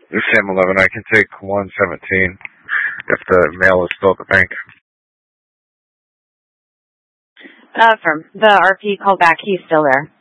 This is Sam 11. I can take 117 if the mail is still at the bank. From the RP called back. He's still there.